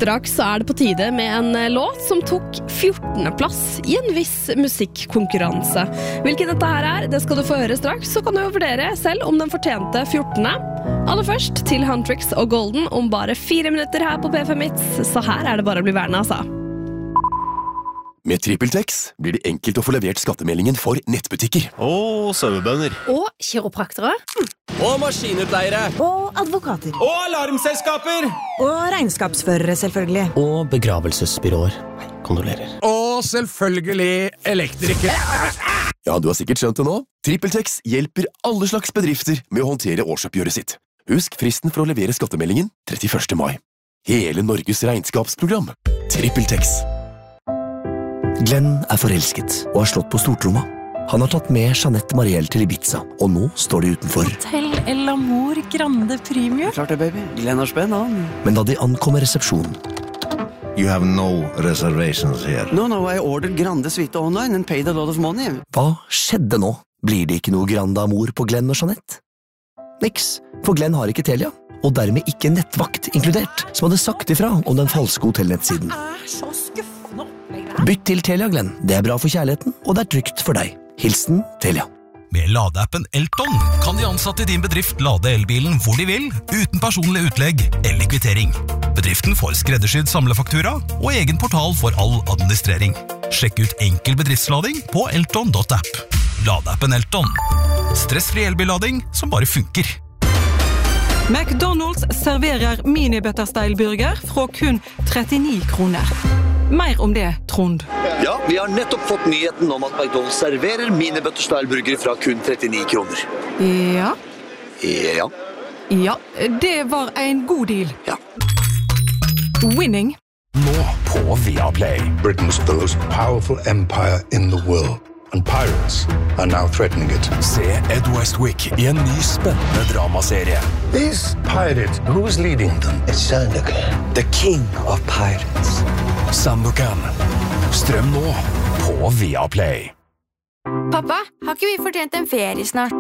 Straks så det på tide med en låt som tok 14. plass I en viss musikkonkurranse. Hvilken dette her det skal du få høre straks, så kan du jo vurdere selv om den fortjente 14. Aller først til Huntrix og Golden om bare 4 minutter her på P5 Hits, så her det bare å bli værende, altså. Med TrippelTex blir det enkelt å få levert skattemeldingen for nettbutikker. Og sauebønder. Og kiropraktere. Og maskinutleiere. Og advokater. Og alarmselskaper. Og regnskapsførere, selvfølgelig. Og begravelsesbyråer. Kondolerer. Og selvfølgelig elektrikere. Ja, du har sikkert skjønt det nå. TrippelTex hjelper alle slags bedrifter med å håndtere årsoppgjøret sitt. Husk fristen for å levere skattemeldingen 31. mai. Hele Norges regnskapsprogram. TrippelTex. Glenn forelsket og har slått på stortromma. Han har tatt med Jeanette Marielle til Ibiza, og nå står de utenfor. Hotel El Amor Grande Premium. Klart det, baby. Glenn har spenn, han. Men da de ankommer resepsjonen... You have no reservations here. No, I ordered Grande Suite online and paid a lot of money. Hva skjedde nå? Blir det ikke noe Grande Amor på Glenn og Jeanette? Niks, for Glenn har ikke Telia, og dermed ikke nettvakt inkludert, som hadde sagt ifra om den falske hotellnettsiden. Så skuffende opplegg. Bytt til Telia, Glenn. Det bra for kjærligheten, og det trygt for deg. Hilsen Telia. Med ladeappen Elton kan de ansatte I din bedrift lade elbilen hvor de vil, uten personlig utlegg eller kvittering. Bedriften får skreddersydd samlefaktura og egen portal for all administrering. Sjekk ut enkel bedriftslading på elton.app. Ladeappen Elton. Stressfri elbillading som bare funker. McDonald's serverer mini-butterstyle-burger fra kun 39 kroner. Mer om det, Trond. Ja, vi har nettopp fått nyheten om at McDonald's serverer mini-butterstyle-burger fra kun 39 kroner. Ja. Ja. Ja, det var en god deal. Ja. Winning. Nå på Viaplay. Britain's the most powerful empire in the world. And pirates are now threatening it. Se Ed Westwick I en ny spennende dramaserie. These pirates, who's leading them? It's Sandokan, the king of pirates. Sandokan. Strøm nå på Viaplay. Pappa, har ikke vi fortjent en ferie snart?